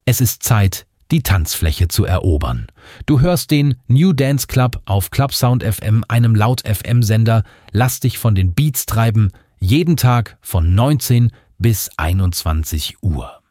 Es ist Zeit, die Tanzfläche zu erobern. Du hörst den New Dance Club auf Clubsound FM, einem Laut-FM-Sender. Lass dich von den Beats treiben, jeden Tag von 19 bis 21 Uhr.